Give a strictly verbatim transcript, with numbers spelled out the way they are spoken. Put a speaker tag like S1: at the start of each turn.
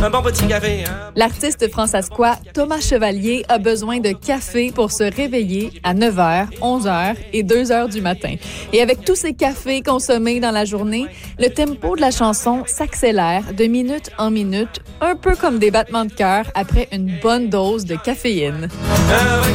S1: un bon petit café. Hein?
S2: L'artiste françaiscois Thomas Chevalier a besoin de café pour se réveiller à neuf heures, onze heures et deux heures du matin. Et avec tous ces cafés consommés dans la journée, le tempo de la chanson s'accélère de minute en minute, un peu comme des battements de cœur après une bonne dose de caféine.
S1: Euh,